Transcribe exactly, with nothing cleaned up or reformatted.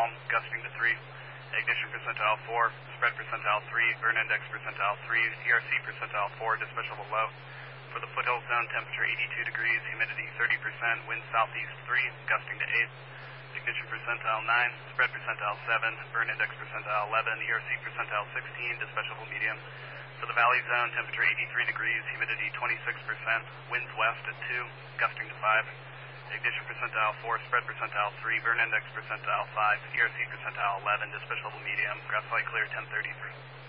calm, gusting to three. Ignition percentile four, spread percentile three, burn index percentile three, E R C percentile four, dispatchable low. For the foothill zone, temperature eighty-two degrees, humidity thirty percent, wind southeast three, gusting to eight. Ignition percentile nine, spread percentile seven, burn index percentile eleven, E R C percentile sixteen, dispatchable medium. For the valley zone, temperature eighty-three degrees, humidity twenty-six percent, winds west at two, gusting to five. Ignition percentile four, spread percentile three, burn index percentile five, E R C percentile eleven, dispatchable medium, graphite clear ten thirty-three.